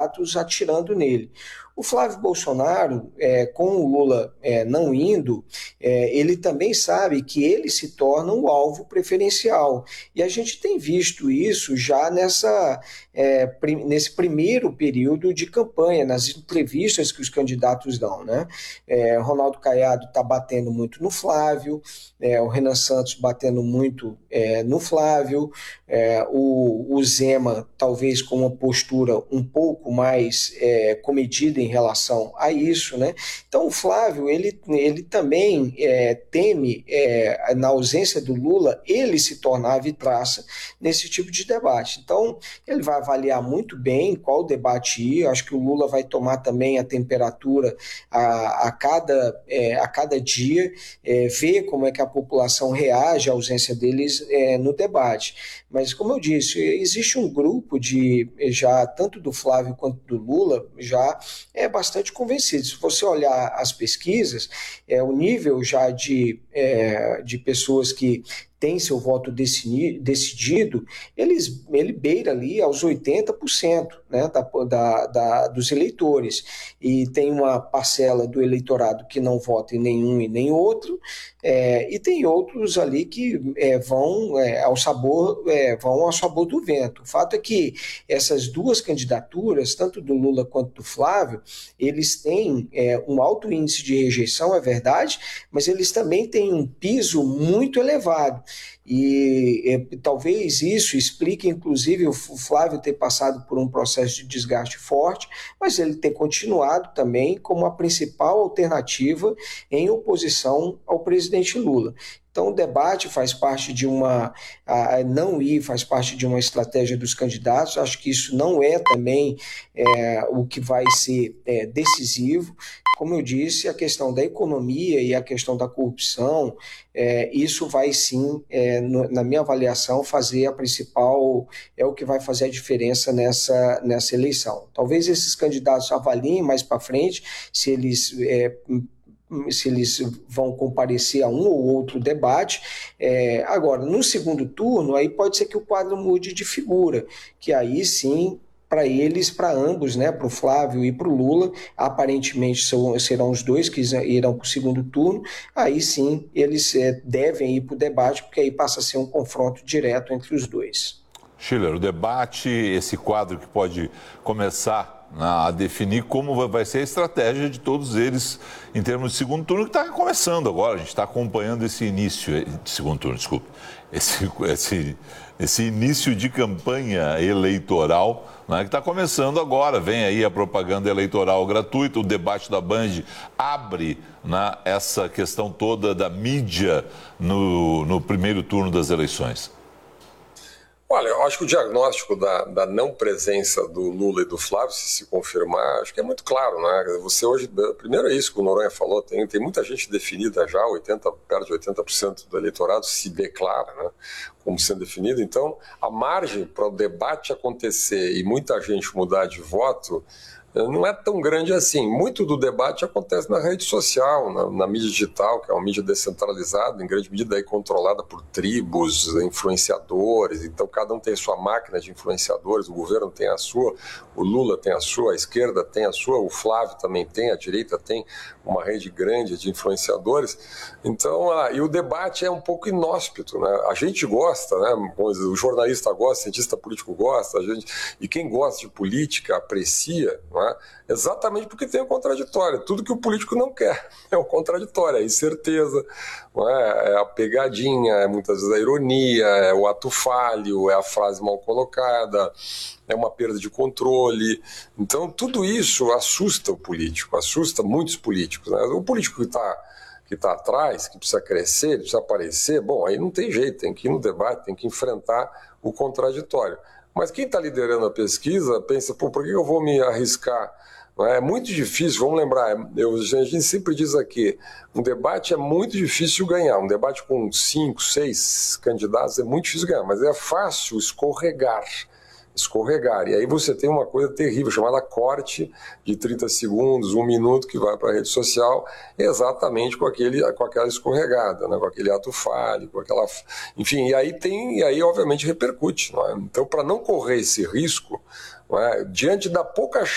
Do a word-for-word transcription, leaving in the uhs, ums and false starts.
candidatos atirando nele. O Flávio Bolsonaro, é, com o Lula é, não indo, é, ele também sabe que ele se torna o alvo preferencial. E a gente tem visto isso já nessa, é, prim, nesse primeiro período de campanha, nas entrevistas que os candidatos dão, né? É, Ronaldo Caiado está batendo muito no Flávio, é, o Renan Santos batendo muito é, no Flávio, é, o, o Zema talvez com uma postura um pouco mais é, comedida em em relação a isso, né? Então o Flávio, ele, ele também é, teme, é, na ausência do Lula, ele se tornar a vitraça nesse tipo de debate. Então ele vai avaliar muito bem qual debate ir, acho que o Lula vai tomar também a temperatura a, a, cada, é, a cada dia, é, ver como é que a população reage à ausência deles é, no debate. Mas, como eu disse, existe um grupo de, já tanto do Flávio quanto do Lula, já é bastante convencido. Se você olhar as pesquisas, é, o nível já de, é, de pessoas que tem seu voto decidido, eles, ele beira ali aos oitenta por cento, né, da, da, da, dos eleitores. E tem uma parcela do eleitorado que não vota em nenhum e nem outro, é, e tem outros ali que é, vão, é, ao sabor, é, vão ao sabor do vento. O fato é que essas duas candidaturas, tanto do Lula quanto do Flávio, eles têm é, um alto índice de rejeição, é verdade, mas eles também têm um piso muito elevado. E é, talvez isso explique, inclusive, o Flávio ter passado por um processo de desgaste forte, mas ele ter continuado também como a principal alternativa em oposição ao presidente Lula. Então, o debate faz parte de uma... A não ir faz parte de uma estratégia dos candidatos. Acho que isso não é também é, o que vai ser é, decisivo. Como eu disse, a questão da economia e a questão da corrupção, é, isso vai sim, é, no, na minha avaliação, fazer a principal... É o que vai fazer a diferença nessa, nessa eleição. Talvez esses candidatos avaliem mais para frente se eles... É, se eles vão comparecer a um ou outro debate. É, agora, no segundo turno, aí pode ser que o quadro mude de figura, que aí sim, para eles, para ambos, né, para o Flávio e para o Lula, aparentemente são, serão os dois que irão para o segundo turno, aí sim eles é, devem ir para o debate, porque aí passa a ser um confronto direto entre os dois. Schiller, o debate, esse quadro que pode começar a definir como vai ser a estratégia de todos eles em termos de segundo turno, que está começando agora. A gente está acompanhando esse início de segundo turno, desculpe, esse, esse, esse início de campanha eleitoral, né, que está começando agora. Vem aí a propaganda eleitoral gratuita, o debate da Band abre, né, essa questão toda da mídia no, no primeiro turno das eleições. Olha, eu acho que o diagnóstico da, da não presença do Lula e do Flávio, se se confirmar, acho que é muito claro, né? Você hoje, primeiro é isso que o Noronha falou, tem, tem muita gente definida já, oitenta, perto de oitenta por cento do eleitorado se declara, né, como sendo definido. Então, a margem para o debate acontecer e muita gente mudar de voto não é tão grande assim. Muito do debate acontece na rede social, na, na mídia digital, que é uma mídia descentralizada, em grande medida aí controlada por tribos, influenciadores. Então cada um tem sua máquina de influenciadores, o governo tem a sua, o Lula tem a sua, a esquerda tem a sua, o Flávio também tem, a direita tem uma rede grande de influenciadores. Então, ah, e o debate é um pouco inóspito, né? A gente gosta, né? O jornalista gosta, o cientista político gosta, a gente, e quem gosta de política aprecia, não é? Exatamente porque tem o contraditório. Tudo que o político não quer é o contraditório, é a incerteza, não é? É a pegadinha, é muitas vezes a ironia, é o ato falho, é a frase mal colocada, é uma perda de controle. Então tudo isso assusta o político, assusta muitos políticos, né? O político que está que está atrás, que precisa crescer, precisa aparecer, bom, aí não tem jeito, tem que ir no debate, tem que enfrentar o contraditório. Mas quem está liderando a pesquisa pensa, pô, por que eu vou me arriscar? É muito difícil, vamos lembrar, eu, a gente sempre diz aqui, um debate é muito difícil ganhar, um debate com cinco, seis candidatos é muito difícil ganhar, mas é fácil escorregar. escorregar. E aí você tem uma coisa terrível, chamada corte de trinta segundos, um minuto, que vai para a rede social, exatamente com, aquele, com aquela escorregada, né? Com aquele ato falho, com aquela... Enfim, e aí tem, e aí obviamente repercute. Não é? Então, para não correr esse risco, não é? Diante da pouca